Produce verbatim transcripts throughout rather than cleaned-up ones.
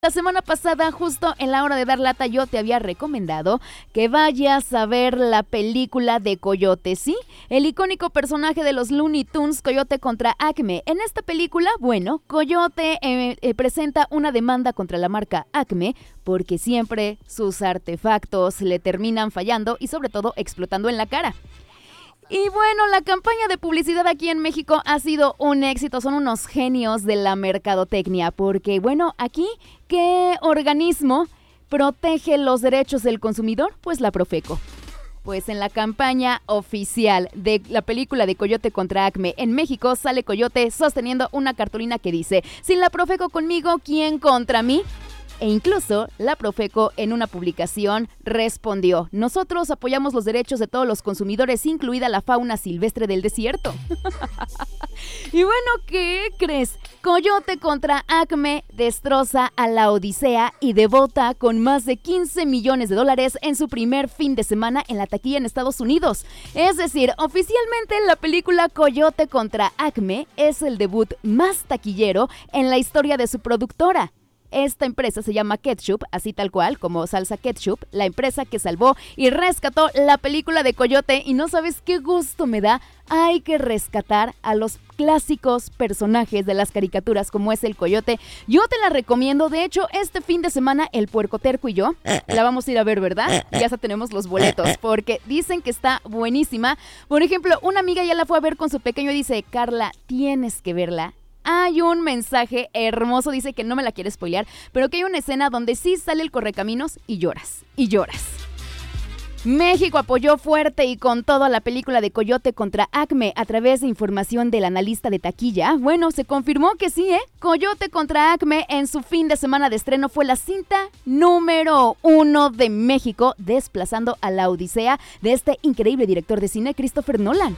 La semana pasada, justo en la hora de dar lata, yo te había recomendado que vayas a ver la película de Coyote, ¿sí? El icónico personaje de los Looney Tunes, Coyote contra Acme. En esta película, bueno, Coyote eh, eh, presenta una demanda contra la marca Acme porque siempre sus artefactos le terminan fallando y sobre todo explotando en la cara. Y bueno, la campaña de publicidad aquí en México ha sido un éxito, son unos genios de la mercadotecnia, porque bueno, aquí, ¿qué organismo protege los derechos del consumidor? Pues la Profeco. Pues en la campaña oficial de la película de Coyote contra Acme en México sale Coyote sosteniendo una cartulina que dice: sin la Profeco conmigo, ¿quién contra mí? E incluso la Profeco en una publicación respondió: nosotros apoyamos los derechos de todos los consumidores, incluida la fauna silvestre del desierto. Y bueno, ¿qué crees? Coyote contra Acme destroza a la Odisea y debota con más de quince millones de dólares en su primer fin de semana en la taquilla en Estados Unidos. Es decir, oficialmente la película Coyote contra Acme es el debut más taquillero en la historia de su productora. Esta empresa se llama Ketchup, así tal cual, como salsa ketchup, la empresa que salvó y rescató la película de Coyote. Y no sabes qué gusto me da, hay que rescatar a los clásicos personajes de las caricaturas como es el Coyote. Yo te la recomiendo, de hecho, este fin de semana el Puercoterco y yo la vamos a ir a ver, ¿verdad? Ya hasta tenemos los boletos, porque dicen que está buenísima. Por ejemplo, una amiga ya la fue a ver con su pequeño y dice: Carla, tienes que verla. Hay un mensaje hermoso, dice que no me la quiere spoilear, pero que hay una escena donde sí sale el correcaminos y lloras, y lloras. México apoyó fuerte y con todo a la película de Coyote contra Acme a través de información del analista de taquilla. Bueno, se confirmó que sí, ¿eh? Coyote contra Acme en su fin de semana de estreno fue la cinta número uno de México, desplazando a la Odisea de este increíble director de cine, Christopher Nolan.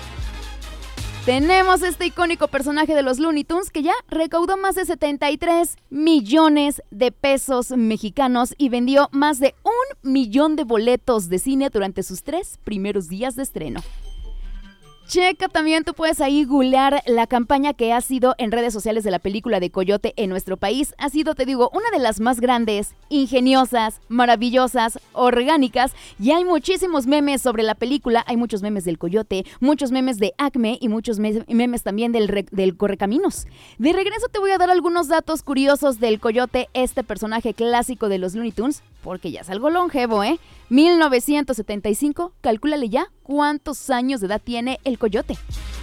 Tenemos este icónico personaje de los Looney Tunes que ya recaudó más de setenta y tres millones de pesos mexicanos y vendió más de un millón de boletos de cine durante sus tres primeros días de estreno. Checa también, tú puedes ahí googlear la campaña que ha sido en redes sociales de la película de Coyote en nuestro país. Ha sido, te digo, una de las más grandes, ingeniosas, maravillosas, orgánicas. Y hay muchísimos memes sobre la película. Hay muchos memes del Coyote, muchos memes de Acme y muchos me- memes también del, re- del Correcaminos. De regreso te voy a dar algunos datos curiosos del Coyote, este personaje clásico de los Looney Tunes, porque ya es algo longevo, ¿eh? mil novecientos setenta y cinco, calcúlale ya cuántos años de edad tiene el Coyote.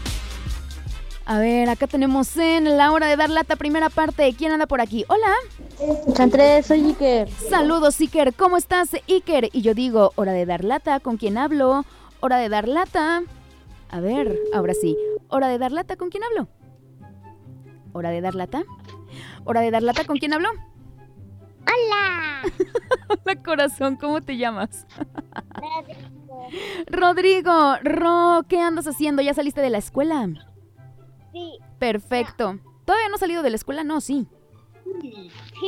A ver, acá tenemos en la hora de dar lata, primera parte. ¿Quién anda por aquí? Hola. Chantres, soy Iker. Saludos, Iker. ¿Cómo estás, Iker? Y yo digo, hora de dar lata. ¿Con quién hablo? Hora de dar lata. A ver, ahora sí. Hora de dar lata. ¿Con quién hablo? Hora de dar lata. Hora de dar lata. ¿Con quién hablo? ¡Hola! Hola, corazón. ¿Cómo te llamas? Rodrigo. Rodrigo. Ro, ¿qué andas haciendo? ¿Ya saliste de la escuela? Sí. Perfecto. ¿Todavía no has salido de la escuela? No, sí. Sí.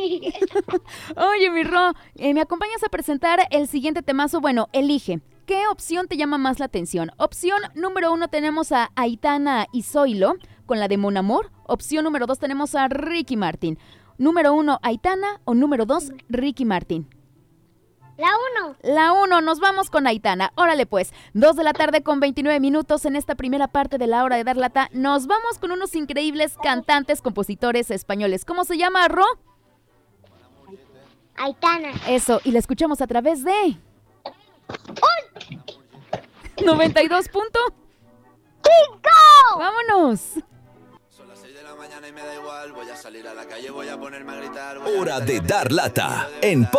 Oye, mi Ro, eh, ¿me acompañas a presentar el siguiente temazo? Bueno, elige. ¿Qué opción te llama más la atención? Opción número uno tenemos a Aitana y Zoilo con la de Mon Amor. Opción número dos tenemos a Ricky Martin. Número uno, Aitana, o número dos, Ricky Martin. La uno. La uno, nos vamos con Aitana. Órale pues, dos de la tarde con veintinueve minutos en esta primera parte de la hora de dar lata. Nos vamos con unos increíbles cantantes, compositores españoles. ¿Cómo se llama, Ro? Aitana. Eso, y la escuchamos a través de... noventa y dos punto cinco. ¡Vámonos! Son las seis de la mañana y me da igual. Voy a salir a la calle, voy a ponerme a gritar. Voy a Hora de dar lata en